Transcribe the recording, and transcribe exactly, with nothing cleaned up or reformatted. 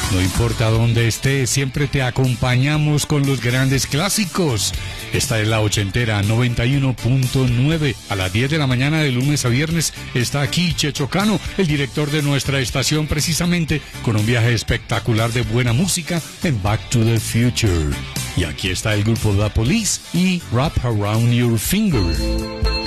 No importa dónde estés, siempre te acompañamos con los grandes clásicos. Esta es la ochentera noventa y uno punto nueve. A las diez de la mañana de lunes a viernes está aquí Checho Cano, el director de nuestra estación, precisamente con un viaje espectacular de buena música en Back to the Future. Y aquí está el grupo The Police y Wrap Around Your Finger.